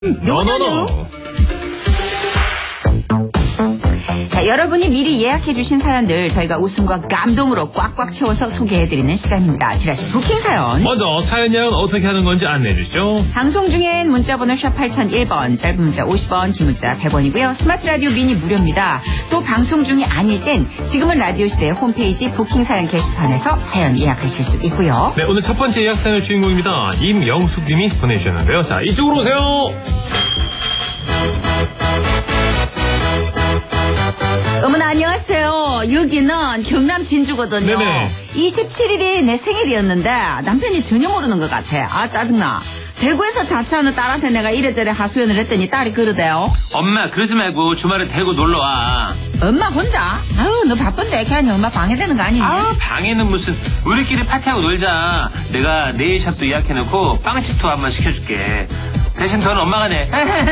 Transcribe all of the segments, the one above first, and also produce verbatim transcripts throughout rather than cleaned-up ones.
노노노. 자, 여러분이 미리 예약해주신 사연들 저희가 웃음과 감동으로 꽉꽉 채워서 소개해드리는 시간입니다. 지라시 부킹 사연. 먼저 사연 예약은 어떻게 하는 건지 안내해 주시죠. 방송 중엔 문자번호 샵 팔공공일 번, 짧은 문자 오십 원, 긴 문자 백 원이고요. 스마트 라디오 미니 무료입니다. 또 방송 중이 아닐 땐 지금은 라디오 시대 홈페이지 부킹 사연 게시판에서 사연 예약하실 수 있고요. 네, 오늘 첫 번째 예약 사연의 주인공입니다. 임영숙 님이 보내주셨는데요. 자, 이쪽으로 오세요. 어머나 안녕하세요. 여기는 경남 진주거든요. 네네. 이십칠 일이 내 생일이었는데 남편이 전혀 모르는 것 같아. 아 짜증나. 대구에서 자취하는 딸한테 내가 이래저래 하소연을 했더니 딸이 그러대요. 엄마 그러지 말고 주말에 대구 놀러와. 엄마 혼자? 아유 너 바쁜데 괜히 엄마 방해되는 거 아니니? 아 방에는 무슨. 우리끼리 파티하고 놀자. 내가 네일샵도 예약해놓고 빵집도 한번 시켜줄게. 대신 돈 엄마가 내.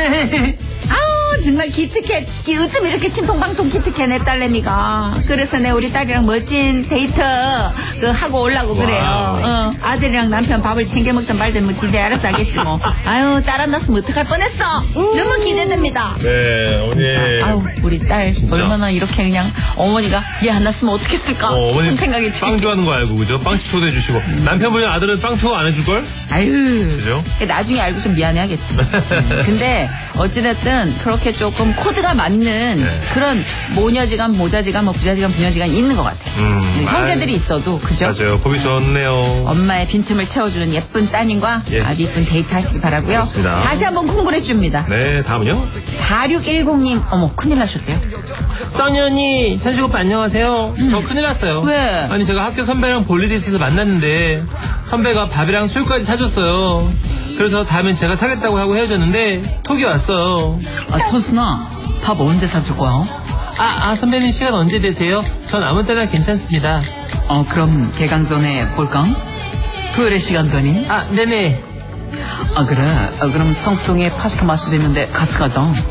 아우 정말 기특해. 어쩜 이렇게 신통방통 기특해 내 딸내미가. 그래서 내 우리 딸이랑 멋진 데이트 그 하고 오려고 그래요. 어, 아들이랑 남편 밥을 챙겨 먹든 말든 뭐 지대 알아서 하겠지 뭐. 아유 딸 안 낳았으면 어떡할 뻔했어. 너무 기대됩니다. 네, 진짜 어머니. 아우 우리 딸 얼마나 이렇게 그냥 어머니가 얘 안 낳았으면 어떡했을까 어, 싶은 어머니 생각이 빵 들고. 좋아하는 거 알고 그죠? 빵집 초대해 주시고 음. 남편분이 아들은 빵 투어 안 해줄걸? 아유 그죠? 나중에 알고 좀 미안해 하겠지. 음, 근데 어찌됐든 그렇게 조금 코드가 맞는 네. 그런 모녀지간 모자지간 뭐 부자지간 부녀지간 있는 것 같아. 음, 형제들이 있어도 그죠? 맞아요. 보기 좋네요. 엄마의 빈틈을 채워주는 예쁜 따님과 예. 아주 예쁜 데이트 하시기 바라고요. 그렇습니다. 다시 한번 콩구해 줍니다. 네, 다음은요? 사육일공 님 어머 큰일 나셨대요. 써니 언니, 천식 오빠 안녕하세요. 음. 저 큰일 났어요. 왜? 아니 제가 학교 선배랑 볼일이 있어서 만났는데 선배가 밥이랑 술까지 사줬어요. 그래서 다음엔 제가 사겠다고 하고 헤어졌는데 톡이 왔어요. 아 선순아 밥 언제 사줄 거야? 아, 아 선배님 시간 언제 되세요? 전 아무 때나 괜찮습니다. 어 그럼 개강전에 볼까? 토요일에 시간 되니? 아 네네. 아 그래 아, 그럼 성수동에 파스타 맛집 있는데 같이 가자. 야,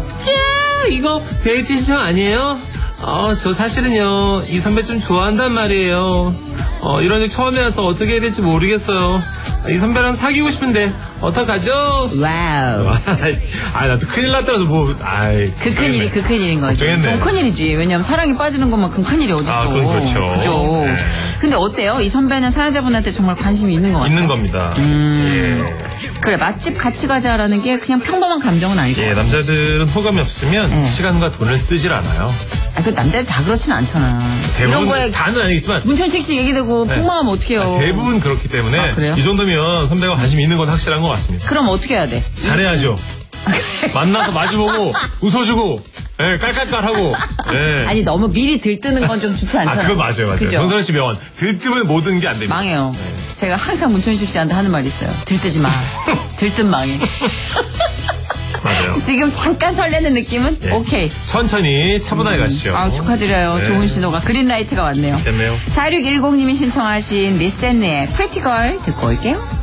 이거 데이트 신청 아니에요? 어, 저 사실은요 이 선배 좀 좋아한단 말이에요. 어, 이런 적 처음이라서 어떻게 해야 될지 모르겠어요. 이 선배랑 사귀고 싶은데 어떡하죠? 와우 아, 나도 큰일 났더라도 뭐, 아이. 그 큰일이 그 큰일인 거지. 걱정했네. 좀 큰일이지. 왜냐면 사랑이 빠지는 것만큼 큰일이 어딨어. 아, 그건 그렇죠. 그죠. 네. 근데 어때요? 이 선배는 사연자분한테 정말 관심이 있는 것 같아요. 있는 겁니다. 음. 그래 맛집 같이 가자라는 게 그냥 평범한 감정은 아니고. 예, 남자들은 호감이 없으면 네. 시간과 돈을 쓰질 않아요. 아, 그 남자들 다 그렇진 않잖아. 대부분 이런 거에 다는 아니겠지만 문천식 씨 얘기되고 네. 폭망하면 어떡해요. 아, 대부분 그렇기 때문에 아, 그래요? 이 정도면 선배가 관심이 있는 건 확실한 것 같습니다. 그럼 어떻게 해야 돼? 잘해야죠. 만나서 마주보고 웃어주고 예, 깔깔깔하고 예. 아니 너무 미리 들뜨는 건 좀 좋지 아, 않잖아요. 그거 맞아요, 맞아요. 그죠? 정선혜 씨 명언. 들뜨면 모든 게 안 됩니다. 망해요. 제가 항상 문천식 씨한테 하는 말이 있어요. 들뜨지 마. 들뜬 망해. 맞아요. 지금 잠깐 설레는 느낌은 예. 오케이. 천천히 차분하게 가시죠. 아 축하드려요. 네. 좋은 신호가 그린라이트가 왔네요. 됐네요. 사육일공 님이 신청하신 리센의 프리티걸 듣고 올게요.